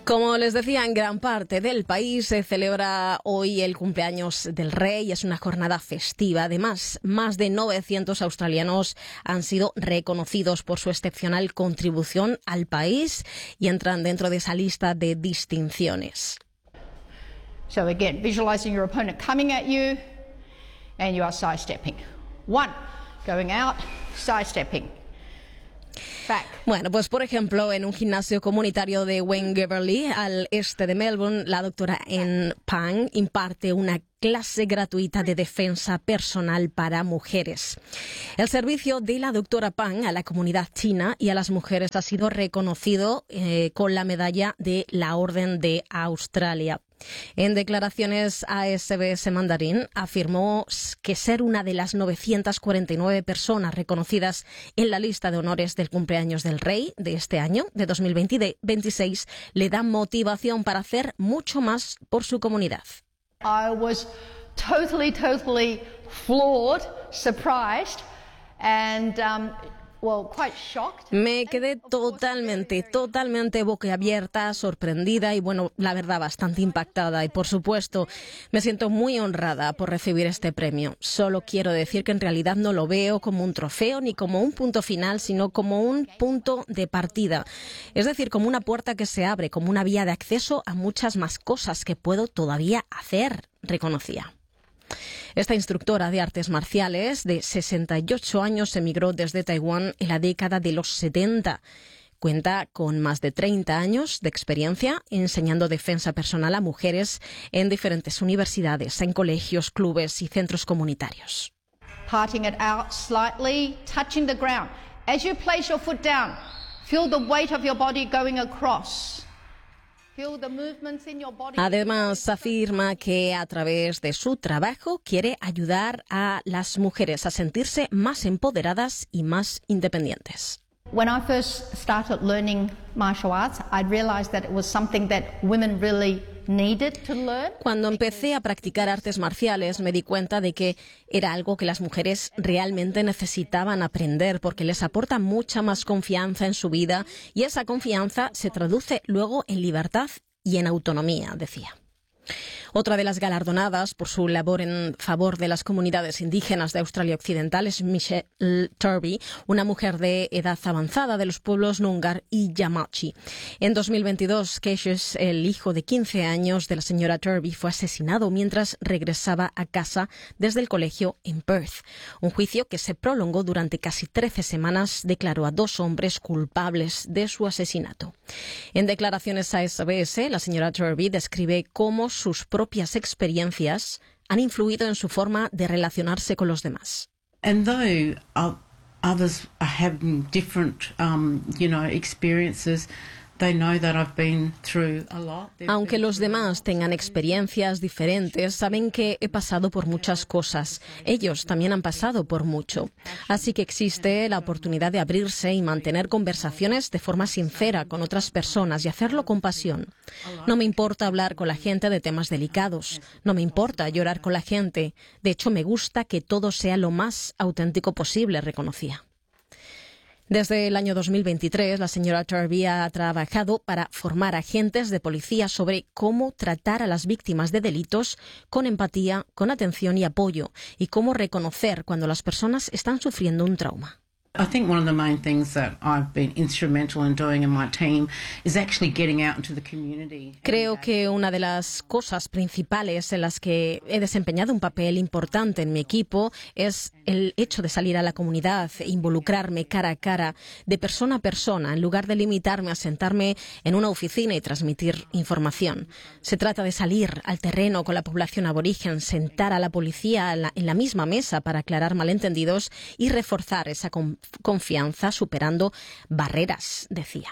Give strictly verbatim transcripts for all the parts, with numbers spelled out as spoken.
Como les decía, en gran parte del país se celebra hoy el cumpleaños del rey. Es una jornada festiva. Además, más de novecientos australianos han sido reconocidos por su excepcional contribución al país y entran dentro de esa lista de distinciones. So again, visualizing your opponent coming at you and you are sidestepping. One, going out, sidestepping. Bueno, pues por ejemplo, en un gimnasio comunitario de Wangaberley, al este de Melbourne, la doctora En Pang imparte una clase gratuita de defensa personal para mujeres. El servicio de la doctora Pang a la comunidad china y a las mujeres ha sido reconocido eh, con la medalla de la Orden de Australia. En declaraciones a S B S Mandarín, afirmó que ser una de las novecientas cuarenta y nueve personas reconocidas en la lista de honores del cumpleaños del rey de este año, de dos mil veintiséis, le da motivación para hacer mucho más por su comunidad. I was totally, totally floored, surprised, and um, well, quite shocked. Me quedé totalmente, totalmente boquiabierta, sorprendida y, bueno, la verdad, bastante impactada. Y, por supuesto, me siento muy honrada por recibir este premio. Solo quiero decir que en realidad no lo veo como un trofeo ni como un punto final, sino como un punto de partida. Es decir, como una puerta que se abre, como una vía de acceso a muchas más cosas que puedo todavía hacer, reconocía. Esta instructora de artes marciales de sesenta y ocho años emigró desde Taiwán en la década de los setenta. Cuenta con más de treinta años de experiencia enseñando defensa personal a mujeres en diferentes universidades, en colegios, clubes y centros comunitarios. Parting it out slightly, touching the ground. As you place your foot down, feel the weight of your body going across. Además, afirma que a través de su trabajo quiere ayudar a las mujeres a sentirse más empoderadas y más independientes. When I first started learning martial arts, I realized that it was something that women really needed to learn. Cuando empecé a practicar artes marciales, me di cuenta de que era algo que las mujeres realmente necesitaban aprender porque les aporta mucha más confianza en su vida y esa confianza se traduce luego en libertad y en autonomía, decía. Otra de las galardonadas por su labor en favor de las comunidades indígenas de Australia Occidental es Michelle Turvey, una mujer de edad avanzada de los pueblos Noongar y Yamatji. En dos mil veintidós, Cassius, el hijo de quince años de la señora Turvey, fue asesinado mientras regresaba a casa desde el colegio en Perth. Un juicio que se prolongó durante casi trece semanas declaró a dos hombres culpables de su asesinato. En declaraciones a S B S, la señora Turvey describe cómo sus propias experiencias han influido en su forma de relacionarse con los demás. And though uh, others are having different, um, you know, experiences, they know that I've been through a lot. Aunque los demás tengan experiencias diferentes, saben que he pasado por muchas cosas. Ellos también han pasado por mucho. Así que existe la oportunidad de abrirse y mantener conversaciones de forma sincera con otras personas y hacerlo con pasión. No me importa hablar con la gente de temas delicados. No me importa llorar con la gente. De hecho, me gusta que todo sea lo más auténtico posible, reconocía. Desde el año dos mil veintitrés, la señora Turvey ha trabajado para formar agentes de policía sobre cómo tratar a las víctimas de delitos con empatía, con atención y apoyo, y cómo reconocer cuando las personas están sufriendo un trauma. I think one of the main things that I've been instrumental in doing in my team is actually getting out into the community. Creo que una de las cosas principales en las que he desempeñado un papel importante en mi equipo es el hecho de salir a la comunidad e involucrarme cara a cara, de persona a persona, en lugar de limitarme a sentarme en una oficina y transmitir información. Se trata de salir al terreno con la población aborigen, sentar a la policía en la, en la misma mesa para aclarar malentendidos y reforzar esa confianza. confianza superando barreras, decía.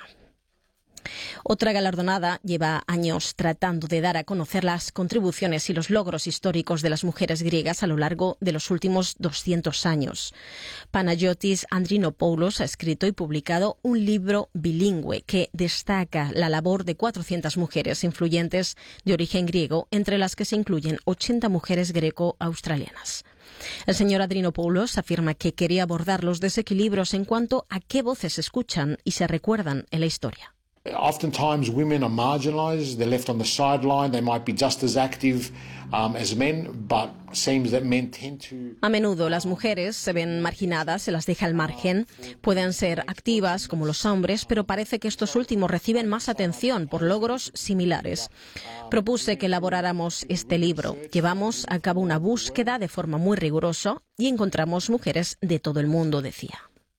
Otra galardonada lleva años tratando de dar a conocer las contribuciones y los logros históricos de las mujeres griegas a lo largo de los últimos doscientos años. Panagiotis Andrinopoulos ha escrito y publicado un libro bilingüe que destaca la labor de cuatrocientas mujeres influyentes de origen griego, entre las que se incluyen ochenta mujeres greco-australianas. El señor Andrinopoulos afirma que quería abordar los desequilibrios en cuanto a qué voces se escuchan y se recuerdan en la historia. Oftentimes women are marginalised, they're left on the sideline, they might be just as active um, as men, but seems that men tend to... A menudo las mujeres se ven marginadas, se las deja al margen. Pueden ser activas como los hombres, pero parece que estos últimos reciben más atención por logros similares. Propuse que elaboráramos este libro. Llevamos a cabo una búsqueda de forma muy rigurosa y encontramos mujeres de todo el mundo, decía.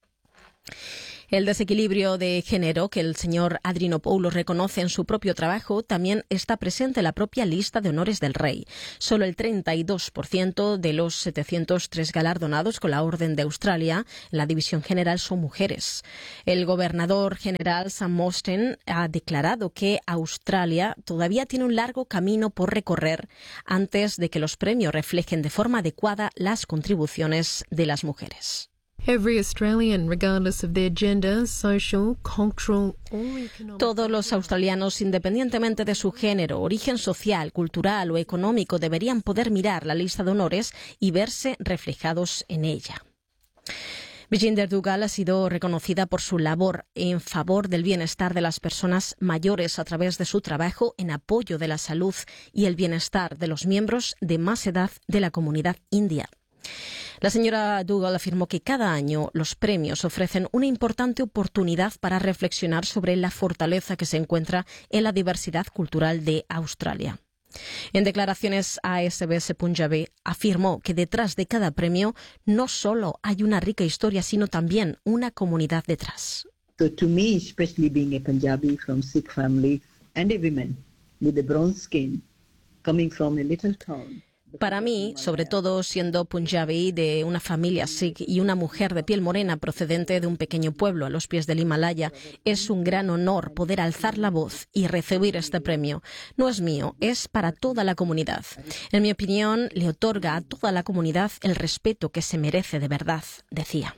El desequilibrio de género que el señor Adrianopoulos reconoce en su propio trabajo también está presente en la propia lista de honores del rey. Solo el treinta y dos por ciento de los setecientos tres galardonados con la Orden de Australia en la División General son mujeres. El gobernador general Sam Mostyn ha declarado que Australia todavía tiene un largo camino por recorrer antes de que los premios reflejen de forma adecuada las contribuciones de las mujeres. Every Australian, regardless of their gender, social, cultural or economic... Todos los australianos, independientemente de su género, origen social, cultural o económico, deberían poder mirar la lista de honores y verse reflejados en ella. Bijinder Duggal ha sido reconocida por su labor en favor del bienestar de las personas mayores a través de su trabajo en apoyo de la salud y el bienestar de los miembros de más edad de la comunidad india. La señora Duggal afirmó que cada año los premios ofrecen una importante oportunidad para reflexionar sobre la fortaleza que se encuentra en la diversidad cultural de Australia. En declaraciones a S B S Punjabi, afirmó que detrás de cada premio no solo hay una rica historia, sino también una comunidad detrás. So to me, especially being a Punjabi from Sikh family and a woman with a bronze skin coming from a little town. Para mí, sobre todo siendo punjabi de una familia sikh y una mujer de piel morena procedente de un pequeño pueblo a los pies del Himalaya, es un gran honor poder alzar la voz y recibir este premio. No es mío, es para toda la comunidad. En mi opinión, le otorga a toda la comunidad el respeto que se merece de verdad, decía.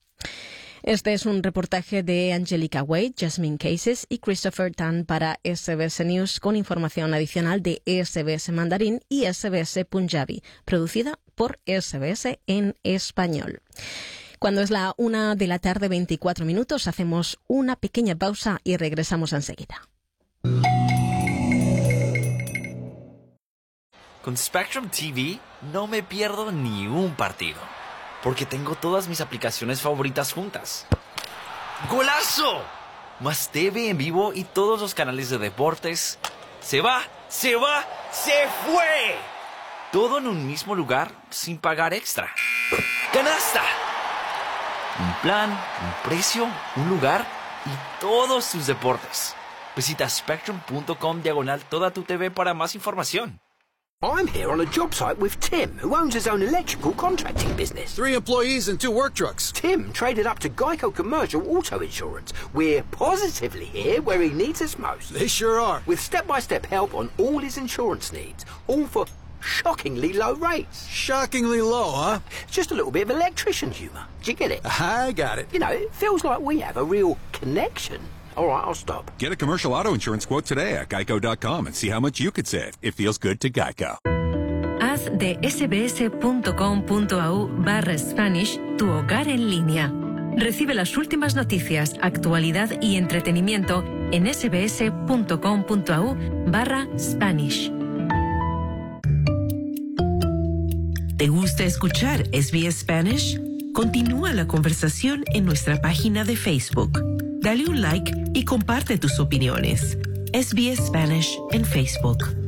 Este es un reportaje de Angelica Wade, Jasmine Cases y Christopher Tan para S B S News con información adicional de S B S Mandarín y S B S Punjabi, producida por S B S en español. Cuando es la una de la tarde, veinticuatro minutos, hacemos una pequeña pausa y regresamos enseguida. Con Spectrum T V no me pierdo ni un partido, porque tengo todas mis aplicaciones favoritas juntas. ¡Golazo! Más T V en vivo y todos los canales de deportes. ¡Se va! ¡Se va! ¡Se fue! Todo en un mismo lugar sin pagar extra. ¡Canasta! Un plan, un precio, un lugar y todos tus deportes. Visita spectrum.com diagonal toda tu T V para más información. I'm here on a job site with Tim, who owns his own electrical contracting business. Three employees and two work trucks. Tim traded up to Geico Commercial Auto Insurance. We're positively here where he needs us most. They sure are. With step-by-step help on all his insurance needs, all for shockingly low rates. Shockingly low, huh? Just a little bit of electrician humour. Do you get it? I got it. You know, it feels like we have a real connection. All right, I'll stop. Get a commercial auto insurance quote today at geico dot com and see how much you could save. It feels good to Geico. Haz de sbs.com.au barra Spanish tu hogar en línea. Recibe las últimas noticias, actualidad y entretenimiento en sbs.com.au barra Spanish. ¿Te gusta escuchar S B S Spanish? Continúa la conversación en nuestra página de Facebook. Dale un like y comparte tus opiniones. S B S Spanish en Facebook.